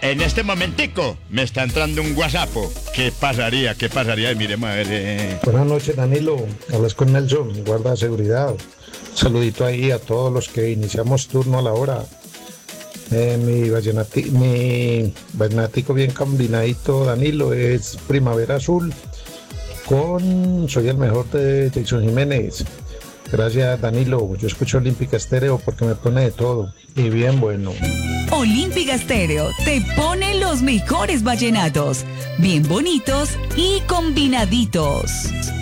En este momentico me está entrando un WhatsApp. ¿Qué pasaría? ¿Qué pasaría? Y miremos a ver. Buenas noches, Danilo. Hablas con Nelson, guarda de seguridad. Saludito ahí a todos los que iniciamos turno a la hora. Mi vallenatico bien combinadito, Danilo, es Primavera Azul con Soy el Mejor de Jason Jiménez. Gracias, Danilo. Yo escucho Olímpica Estéreo porque me pone de todo. Y bien bueno. Olímpica Estéreo te pone los mejores vallenatos, bien bonitos y combinaditos.